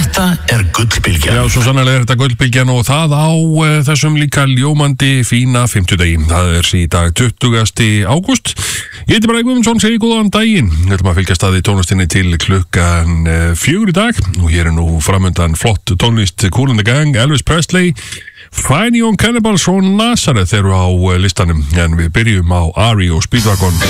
Þetta Gullbylgjan. Já, svo sannlega þetta Gullbylgjan og það á þessum líka ljómandi fína 50 degi. Það í dag 20. ágúst. Ég heiti Bragi Guðmundsson, segi góðan daginn. Við ætlum að fylgjast að í tónlistinni til klukkan 4 í dag. Og hér nú framundan flott tónlist Kool and the Gang, Elvis Presley, Fine Young Cannibals og Nazareth eru á listanum. En við byrjum á Ari og Speedwagon.